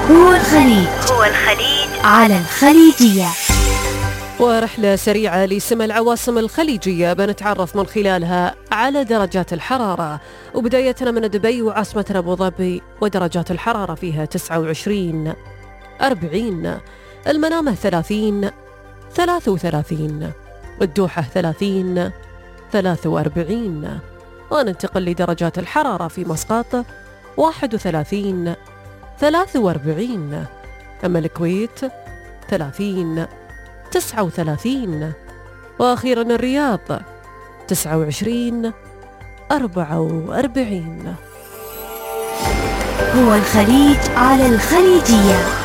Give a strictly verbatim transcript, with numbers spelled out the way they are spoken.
هو الخليج هو الخليج على الخليجية. ورحلة سريعة لسما العواصم الخليجية بنتعرف من خلالها على درجات الحرارة، وبدايتنا من دبي وعاصمتنا أبو ظبي، ودرجات الحرارة فيها تسعة وعشرين أربعين، المنامة ثلاثين ثلاثة وثلاثين، الدوحة ثلاثين ثلاثة وأربعين. وننتقل لدرجات الحرارة في مسقط واحد وثلاثين ثلاثة وأربعين، أما الكويت ثلاثين تسعة وثلاثين، وأخيرا الرياض تسعة وعشرين أربعة وأربعين. هو الخليج على الخليجية.